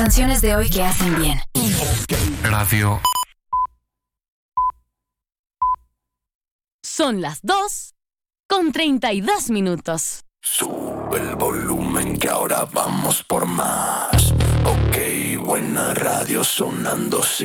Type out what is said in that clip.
Canciones de hoy que hacen bien. Radio. Son las 2:32. Sube el volumen que ahora vamos por más. Ok, buena radio sonando.